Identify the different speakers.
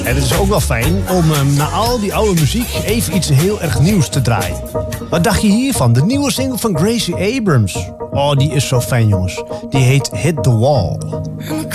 Speaker 1: En het is ook wel fijn om na al die oude muziek even iets heel erg nieuws te draaien. Wat dacht je hiervan? De nieuwe single van Gracie Abrams. Oh, die is zo fijn, jongens. Die heet Hit the Wall.